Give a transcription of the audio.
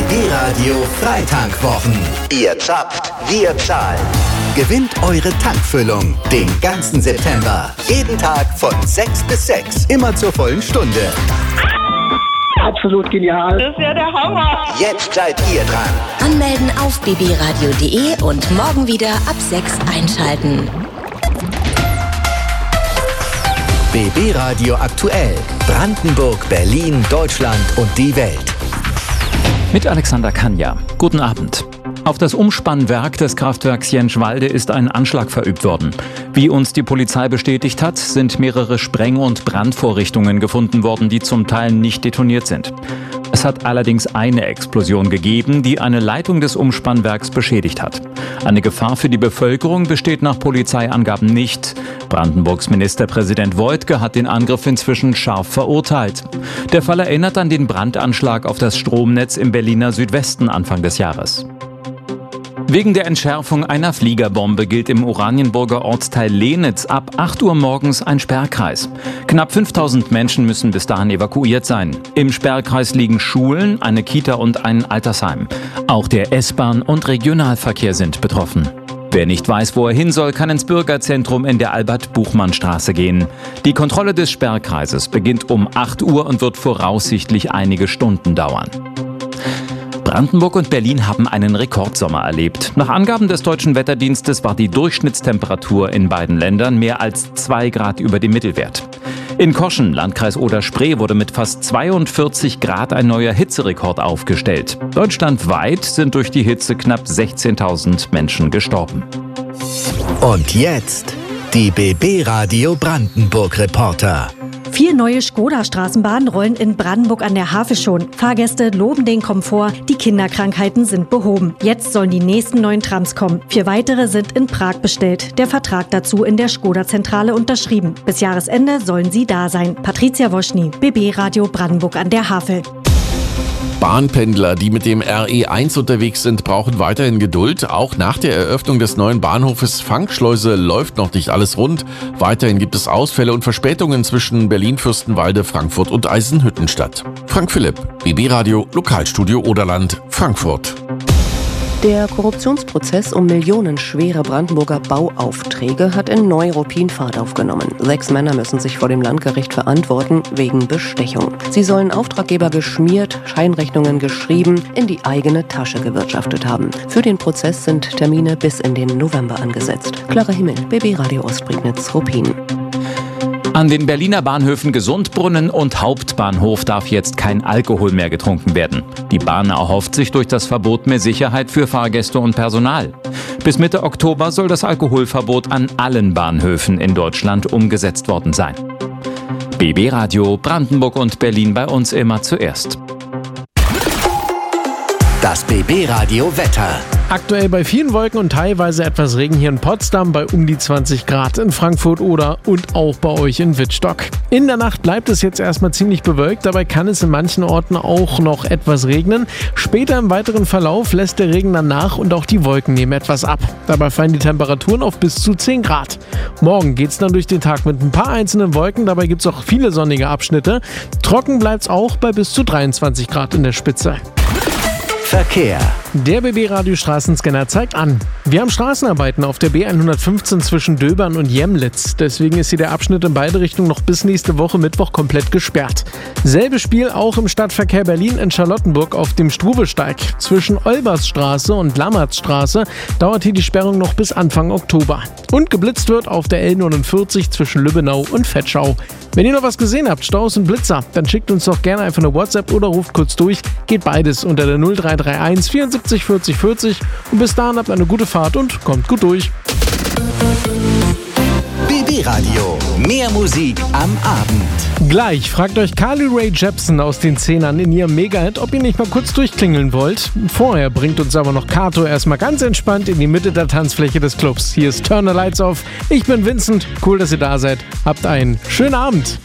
BB Radio Freitankwwochen. Ihr zapft, wir zahlen. Gewinnt eure Tankfüllung den ganzen September. Jeden Tag von 6 bis 6. Immer zur vollen Stunde. Absolut genial. Das ist ja der Hammer. Jetzt seid ihr dran. Anmelden auf bbradio.de und morgen wieder ab 6 einschalten. BB Radio aktuell. Brandenburg, Berlin, Deutschland und die Welt. Mit Alexander Kanja. Guten Abend. Auf das Umspannwerk des Kraftwerks Jänschwalde ist ein Anschlag verübt worden. Wie uns die Polizei bestätigt hat, sind mehrere Spreng- und Brandvorrichtungen gefunden worden, die zum Teil nicht detoniert sind. Es hat allerdings eine Explosion gegeben, die eine Leitung des Umspannwerks beschädigt hat. Eine Gefahr für die Bevölkerung besteht nach Polizeiangaben nicht. Brandenburgs Ministerpräsident Woidke hat den Angriff inzwischen scharf verurteilt. Der Fall erinnert an den Brandanschlag auf das Stromnetz im Berliner Südwesten Anfang des Jahres. Wegen der Entschärfung einer Fliegerbombe gilt im Oranienburger Ortsteil Lehnitz ab 8 Uhr morgens ein Sperrkreis. Knapp 5000 Menschen müssen bis dahin evakuiert sein. Im Sperrkreis liegen Schulen, eine Kita und ein Altersheim. Auch der S-Bahn- und Regionalverkehr sind betroffen. Wer nicht weiß, wo er hin soll, kann ins Bürgerzentrum in der Albert-Buchmann-Straße gehen. Die Kontrolle des Sperrkreises beginnt um 8 Uhr und wird voraussichtlich einige Stunden dauern. Brandenburg und Berlin haben einen Rekordsommer erlebt. Nach Angaben des Deutschen Wetterdienstes war die Durchschnittstemperatur in beiden Ländern mehr als 2 Grad über dem Mittelwert. In Koschen, Landkreis Oder-Spree, wurde mit fast 42 Grad ein neuer Hitzerekord aufgestellt. Deutschlandweit sind durch die Hitze knapp 16.000 Menschen gestorben. Und jetzt die BB Radio Brandenburg Reporter. 4 neue Škoda-Straßenbahnen rollen in Brandenburg an der Havel schon. Fahrgäste loben den Komfort, die Kinderkrankheiten sind behoben. Jetzt sollen die nächsten neuen Trams kommen. 4 weitere sind in Prag bestellt. Der Vertrag dazu in der Škoda-Zentrale unterschrieben. Bis Jahresende sollen sie da sein. Patricia Woschny, BB Radio Brandenburg an der Havel. Bahnpendler, die mit dem RE1 unterwegs sind, brauchen weiterhin Geduld. Auch nach der Eröffnung des neuen Bahnhofes Fangschleuse läuft noch nicht alles rund. Weiterhin gibt es Ausfälle und Verspätungen zwischen Berlin-Fürstenwalde, Frankfurt und Eisenhüttenstadt. Frank Philipp, BB Radio, Lokalstudio Oderland, Frankfurt. Der Korruptionsprozess um millionenschwere Brandenburger Bauaufträge hat in Neuruppin Fahrt aufgenommen. 6 Männer müssen sich vor dem Landgericht verantworten wegen Bestechung. Sie sollen Auftraggeber geschmiert, Scheinrechnungen geschrieben, in die eigene Tasche gewirtschaftet haben. Für den Prozess sind Termine bis in den November angesetzt. Klarer Himmel, BB Radio Ostprignitz-Ruppin. An den Berliner Bahnhöfen Gesundbrunnen und Hauptbahnhof darf jetzt kein Alkohol mehr getrunken werden. Die Bahn erhofft sich durch das Verbot mehr Sicherheit für Fahrgäste und Personal. Bis Mitte Oktober soll das Alkoholverbot an allen Bahnhöfen in Deutschland umgesetzt worden sein. BB Radio Brandenburg und Berlin bei uns immer zuerst. Das BB Radio Wetter. Aktuell bei vielen Wolken und teilweise etwas Regen hier in Potsdam bei um die 20 Grad, in Frankfurt oder und auch bei euch in Wittstock. In der Nacht bleibt es jetzt erstmal ziemlich bewölkt, dabei kann es in manchen Orten auch noch etwas regnen. Später im weiteren Verlauf lässt der Regen dann nach und auch die Wolken nehmen etwas ab. Dabei fallen die Temperaturen auf bis zu 10 Grad. Morgen geht es dann durch den Tag mit ein paar einzelnen Wolken, dabei gibt es auch viele sonnige Abschnitte. Trocken bleibt es auch bei bis zu 23 Grad in der Spitze. Verkehr. Der BB-Radio-Straßenscanner zeigt an. Wir haben Straßenarbeiten auf der B115 zwischen Döbern und Jemlitz. Deswegen ist hier der Abschnitt in beide Richtungen noch bis nächste Woche Mittwoch komplett gesperrt. Selbes Spiel auch im Stadtverkehr Berlin in Charlottenburg auf dem Struwelsteig. Zwischen Olbersstraße und Lammertsstraße dauert hier die Sperrung noch bis Anfang Oktober. Und geblitzt wird auf der L49 zwischen Lübbenau und Vetschau. Wenn ihr noch was gesehen habt, Staus und Blitzer, dann schickt uns doch gerne einfach eine WhatsApp oder ruft kurz durch. Geht beides unter der 0331 74 40 40 und bis dahin habt eine gute Fahrt und kommt gut durch. BB Radio. Mehr Musik am Abend. Gleich fragt euch Carly Rae Jepsen aus den 10ern in ihrem Mega-Hit, ob ihr nicht mal kurz durchklingeln wollt. Vorher bringt uns aber noch Kato erstmal ganz entspannt in die Mitte der Tanzfläche des Clubs. Hier ist Turn the Lights Off. Ich bin Vincent. Cool, dass ihr da seid. Habt einen schönen Abend.